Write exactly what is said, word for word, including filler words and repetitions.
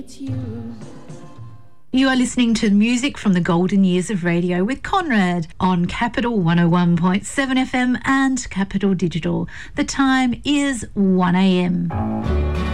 You are listening to music from the golden years of radio with Conrad on Capital one oh one point seven F M and Capital Digital. The time is one a m.